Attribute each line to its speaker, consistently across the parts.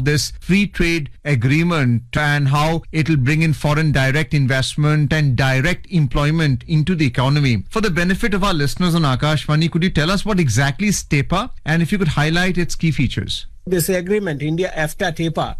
Speaker 1: of this free trade agreement and how it'll bring in foreign direct investment and direct employment into the economy. For the benefit of our listeners on Akashvani, could you tell us what exactly is TEPA and if you could highlight its key features?
Speaker 2: This agreement, India-EFTA-TEPA,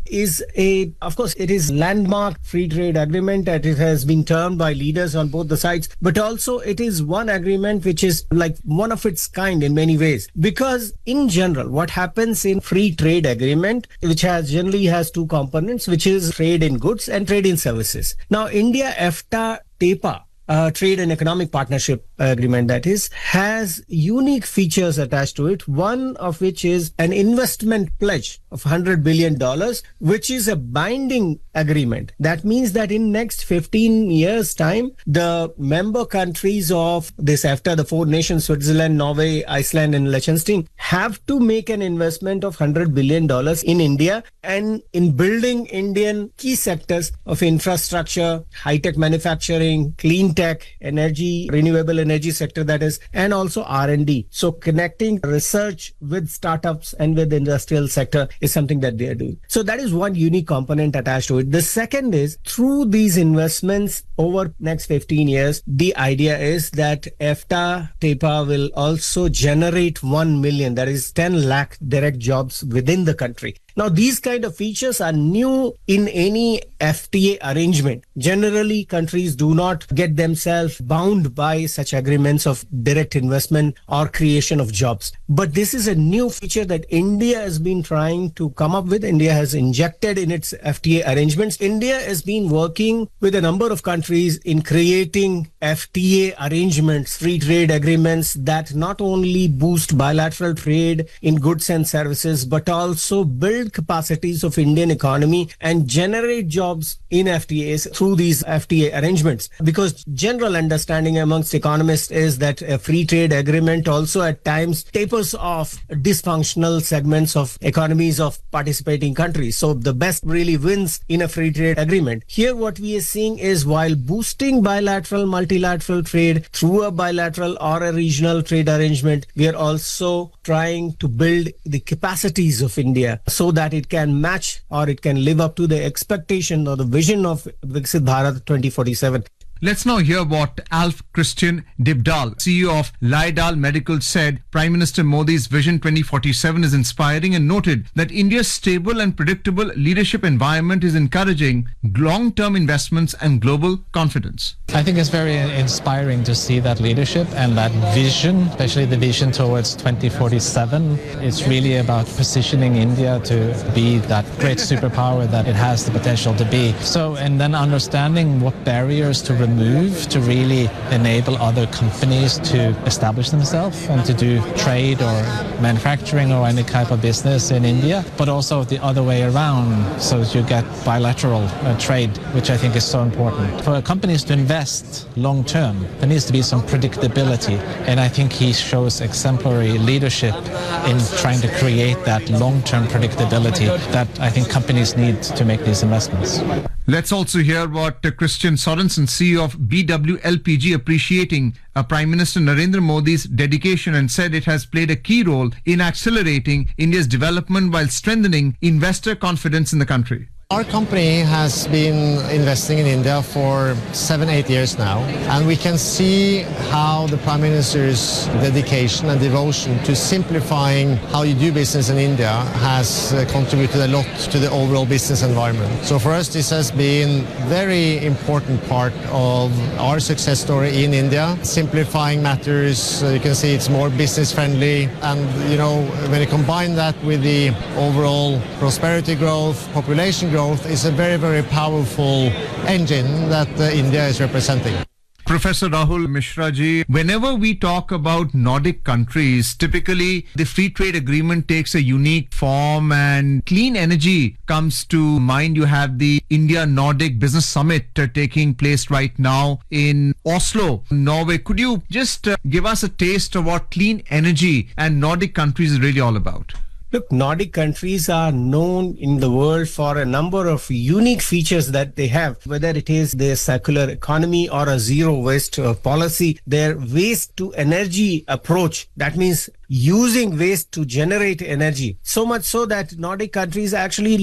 Speaker 2: of course, it is landmark free trade agreement that it has been termed by leaders on both the sides. But also it is one agreement which is like one of its kind in many ways. Because in general, what happens in free trade agreement, which generally has two components, which is trade in goods and trade in services. Now, India-EFTA-TEPA, trade and economic partnership agreement, that is, has unique features attached to it, one of which is an investment pledge of $100 billion, which is a binding agreement. That means that in next 15 years' time, the member countries of this EFTA, the four nations, Switzerland, Norway, Iceland, and Liechtenstein, have to make an investment of $100 billion in India and in building Indian key sectors of infrastructure, high-tech manufacturing, clean tech, energy, renewable energy sector, that is, and also R&D. So connecting research with startups and with the industrial sector is something that they are doing. So that is one unique component attached to it. The second is, through these investments over next 15 years, the idea is that EFTA-TEPA will also generate 1 million, that is 10 lakh direct jobs within the country. Now, these kind of features are new in any FTA arrangement. Generally, countries do not get themselves bound by such agreements of direct investment or creation of jobs. But this is a new feature that India has been trying to come up with. India has injected in its FTA arrangements. India has been working with a number of countries in creating FTA arrangements, free trade agreements that not only boost bilateral trade in goods and services, but also build capacities of Indian economy and generate jobs in FTAs through these FTA arrangements. Because general understanding amongst economists is that a free trade agreement also at times tapers off dysfunctional segments of economies of participating countries. So the best really wins in a free trade agreement. Here what we are seeing is, while boosting bilateral, multilateral trade through a bilateral or a regional trade arrangement, we are also trying to build the capacities of India so that it can match or it can live up to the expectation or the vision of Viksit Bharat 2047.
Speaker 1: Let's now hear what Alf Christian Dybdahl, CEO of Laidal Medical, said. Prime Minister Modi's Vision 2047 is inspiring and noted that India's stable and predictable leadership environment is encouraging long-term investments and global confidence.
Speaker 3: I think it's very inspiring to see that leadership and that vision, especially the vision towards 2047. It's really about positioning India to be that great superpower that it has the potential to be. So, and then understanding what barriers to remove to really enable other companies to establish themselves and to do trade or manufacturing or any type of business in India, but also the other way around, so that you get bilateral trade, which I think is so important. For companies to invest long term, there needs to be some predictability, and I think he shows exemplary leadership in trying to create that long-term predictability that I think companies need to make these investments.
Speaker 1: Let's also hear what Christian Sorensen, CEO of BWLPG, appreciating Prime Minister Narendra Modi's dedication and said it has played a key role in accelerating India's development while strengthening investor confidence in the country.
Speaker 4: Our company has been investing in India for 7-8 years now, and we can see how the Prime Minister's dedication and devotion to simplifying how you do business in India has contributed a lot to the overall business environment. So for us, this has been a very important part of our success story in India. Simplifying matters, you can see it's more business friendly, and you know, when you combine that with the overall prosperity growth, population growth, is a very, very powerful engine that India is representing.
Speaker 1: Professor Rahul Mishra ji, whenever we talk about Nordic countries, typically the free trade agreement takes a unique form and clean energy comes to mind. You have the India Nordic Business Summit taking place right now in Oslo, Norway. Could you just give us a taste of what clean energy and Nordic countries is really all about?
Speaker 2: Look, Nordic countries are known in the world for a number of unique features that they have, whether it is their circular economy or a zero waste policy, their waste to energy approach. That means using waste to generate energy. So much so that Nordic countries actually